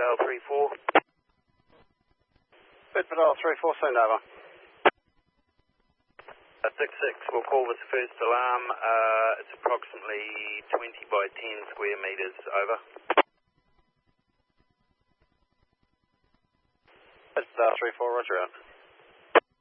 Bedvale 3-4. Bedvale 3-4, send over. 6-6, we'll call this first alarm. It's approximately 20 by 10 square metres, over. Bedvale 3-4, roger out.